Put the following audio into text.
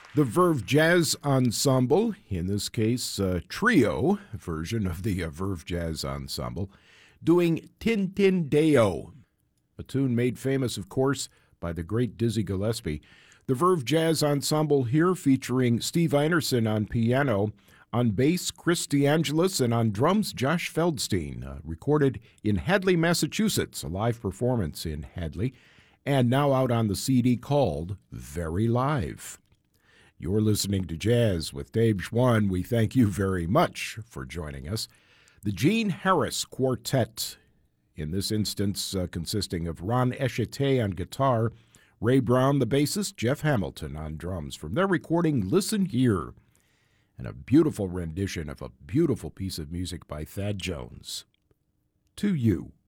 The Verve Jazz Ensemble, in this case, a trio version of the Verve Jazz Ensemble, doing Tintin-Deo, a tune made famous, of course, by the great Dizzy Gillespie. The Verve Jazz Ensemble here featuring Steve Einerson on piano, on bass, Chris DeAngelis, and on drums, Josh Feldstein, recorded in Hadley, Massachusetts, a live performance in Hadley, and now out on the CD called Very Live. You're listening to Jazz with Dave Schwann. We thank you very much for joining us. The Gene Harris Quartet, in this instance consisting of Ron Eshete on guitar, Ray Brown the bassist, Jeff Hamilton on drums, from their recording Listen Here, and a beautiful rendition of a beautiful piece of music by Thad Jones. To You.